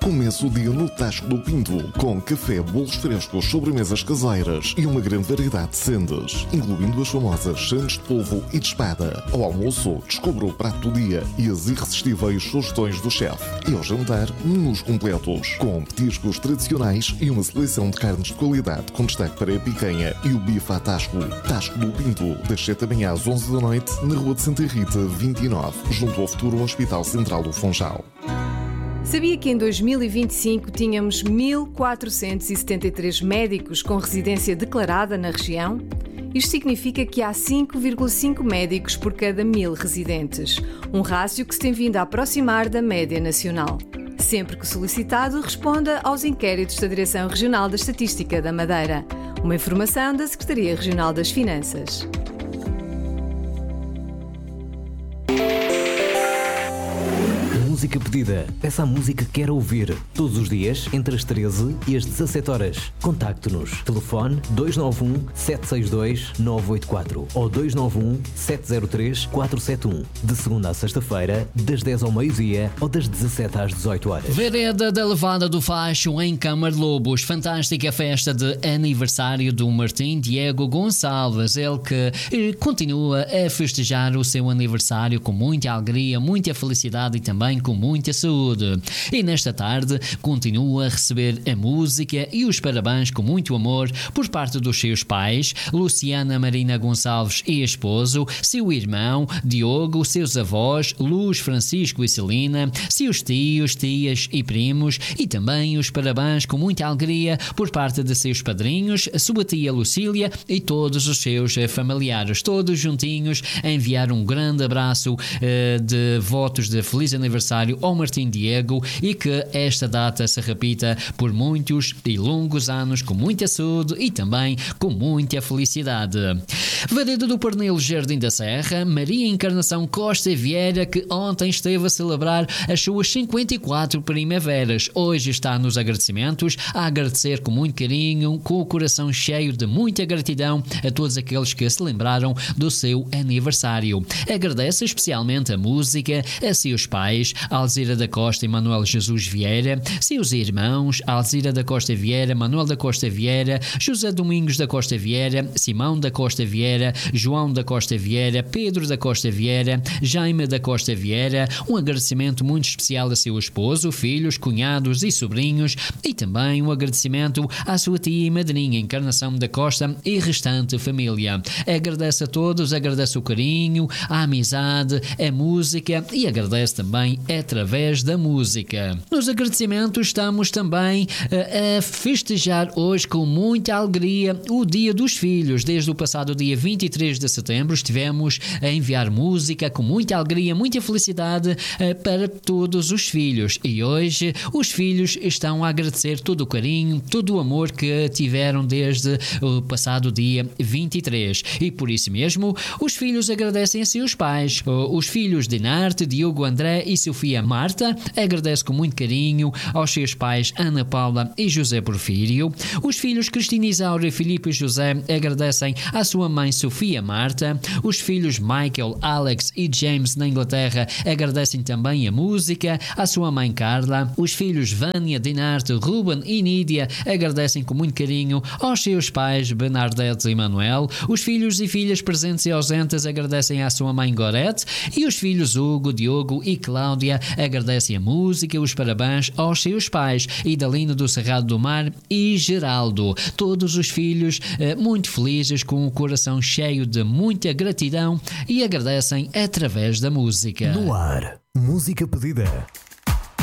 Comece o dia no Tasco do Pinto, com café, bolos frescos, sobremesas caseiras e uma grande variedade de sendas, incluindo as famosas sandes de polvo e de espada. Ao almoço, descubra o prato do dia e as irresistíveis sugestões do chefe. E ao jantar, menus completos, com petiscos tradicionais e uma seleção de carnes de qualidade, com destaque para a picanha e o bife à Tasco. Tasco do Pinto, das 7 da manhã às 11 da noite, na Rua de Santa Rita, 29, junto ao futuro Hospital Central do Funchal. Sabia que em 2025 tínhamos 1.473 médicos com residência declarada na região? Isto significa que há 5,5 médicos por cada 1.000 residentes, um rácio que se tem vindo a aproximar da média nacional. Sempre que solicitado, responda aos inquéritos da Direção Regional da Estatística da Madeira. Uma informação da Secretaria Regional das Finanças. Música pedida. Peça a música que quer ouvir. Todos os dias, entre as 13 e as 17 horas. Contacte-nos. Telefone 291-762-984 ou 291-703-471. De segunda a sexta-feira, das 10 ao meio-dia ou das 17 às 18 horas. Vereda da Levada do Facho, em Câmara de Lobos. Fantástica festa de aniversário do Martim Diego Gonçalves. Ele que continua a festejar o seu aniversário com muita alegria, muita felicidade e também com muita saúde. E nesta tarde continua a receber a música e os parabéns com muito amor por parte dos seus pais, Luciana Marina Gonçalves e esposo, seu irmão Diogo, seus avós Luz, Francisco e Celina, seus tios, tias e primos, e também os parabéns com muita alegria por parte de seus padrinhos, sua tia Lucília e todos os seus familiares, todos juntinhos, a enviar um grande abraço de votos de feliz aniversário ao Martim Diego e que esta data se repita por muitos e longos anos com muita saúde e também com muita felicidade. Vereda do Pernil, Jardim da Serra, Maria Encarnação Costa Vieira, que ontem esteve a celebrar as suas 54 primaveras. Hoje está nos agradecimentos, a agradecer com muito carinho, com o coração cheio de muita gratidão a todos aqueles que se lembraram do seu aniversário. Agradece especialmente a música, a seus pais, Alzira da Costa e Manuel Jesus Vieira, seus irmãos, Alzira da Costa Vieira, Manuel da Costa Vieira, José Domingos da Costa Vieira, Simão da Costa Vieira, João da Costa Vieira, Pedro da Costa Vieira, Jaime da Costa Vieira, um agradecimento muito especial a seu esposo, filhos, cunhados e sobrinhos, e também um agradecimento à sua tia e madrinha Encarnação da Costa e restante família. Agradece a todos, agradece o carinho, a amizade, a música e agradece também através da música. Nos agradecimentos estamos também a festejar hoje com muita alegria o Dia dos Filhos. Desde o passado dia 23 de setembro estivemos a enviar música com muita alegria, muita felicidade para todos os filhos, e hoje os filhos estão a agradecer todo o carinho, todo o amor que tiveram desde o passado dia 23, e por isso mesmo os filhos agradecem a seus pais. Os filhos de Narte, Diogo André e Sofia Marta agradece com muito carinho aos seus pais Ana Paula e José Porfírio. Os filhos Cristina Isaura, Filipe e José agradecem à sua mãe Sofia Marta. Os filhos Michael, Alex e James na Inglaterra agradecem também a música, à sua mãe Carla. Os filhos Vânia, Dinarte, Ruben e Nídia agradecem com muito carinho aos seus pais Bernadette e Manuel. Os filhos e filhas presentes e ausentes agradecem à sua mãe Gorete, e os filhos Hugo, Diogo e Cláudia agradecem a música, os parabéns aos seus pais, Idalino do Cerrado do Mar e Geraldo. Todos os filhos muito felizes, com o coração cheio de muita gratidão, e agradecem através da música. No ar, música pedida.